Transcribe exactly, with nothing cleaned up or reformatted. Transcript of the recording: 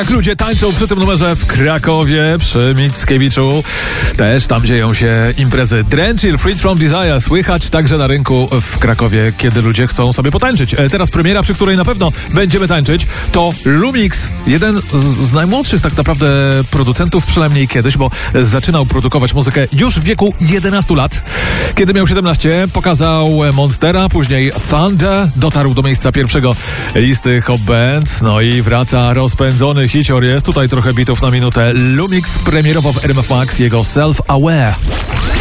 Jak ludzie tańczą przy tym numerze w Krakowie, przy Mickiewiczu, też tam dzieją się imprezy. Drenchill, Freed from Desire słychać także na rynku w Krakowie, kiedy ludzie chcą sobie potańczyć. Teraz premiera, przy której na pewno będziemy tańczyć, to Lumix, jeden z, z najmłodszych tak naprawdę producentów, przynajmniej kiedyś, bo zaczynał produkować muzykę już w wieku jedenastu lat. Kiedy miał siedemnaście, pokazał Monstera, później Thunder, dotarł do miejsca pierwszego listy Hot Band, no i wraca rozpędzony hicior. Jest tutaj trochę bitów na minutę. Lumix premierowo w R M F Max, jego Self Aware.